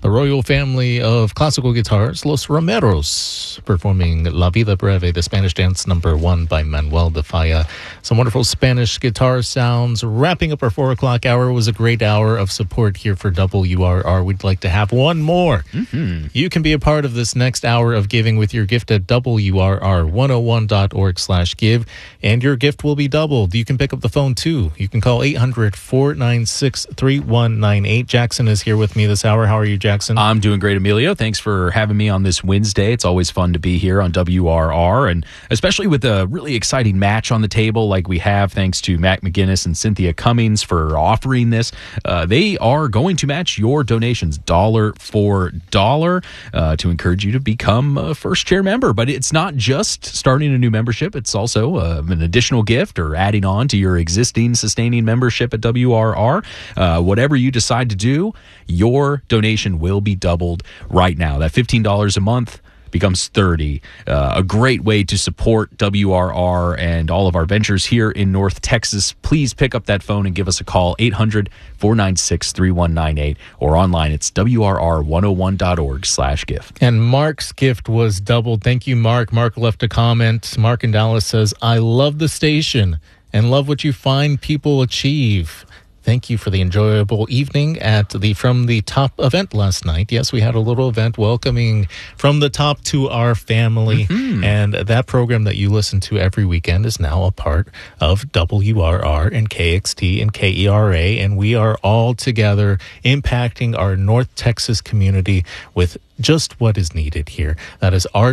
The royal family of classical guitars, Los Romeros, performing La Vida Breve, the Spanish dance number 1 by Manuel de Falla. Some wonderful Spanish guitar sounds. Wrapping up our 4 o'clock hour was a great hour of support here for WRR. We'd like to have one more. You can be a part of this next hour of giving with your gift at WRR101.org/give, and your gift will be doubled. You can pick up the phone too. You can call 800-496-3198. Jackson is here with me this hour. How are you, Jackson? I'm doing great, Emilio. Thanks for having me on this Wednesday. It's always fun to be here on WRR, and especially with a really exciting match on the table like we have, thanks to Mac McGinnis and Cynthia Cummings for offering this. They are going to match your donations dollar for dollar to encourage you to become a first-chair member. But it's not just starting a new membership. It's also an additional gift or adding on to your existing sustaining membership at WRR. Whatever you decide to do, your donation will be doubled right now. That $15 a month becomes $30. A great way to support WRR and all of our ventures here in North Texas. Please pick up that phone and give us a call, 800-496-3198, or online it's WRR101.org/give. And Mark's gift was doubled. Thank you, Mark. Mark left a comment. Mark in Dallas says, I love the station and love what you find people achieve. Thank you for the enjoyable evening at the From the Top event last night. Yes, we had a little event welcoming From the Top to our family. And that program that you listen to every weekend is now a part of WRR and KXT and KERA. And we are all together impacting our North Texas community with just what is needed here. That is our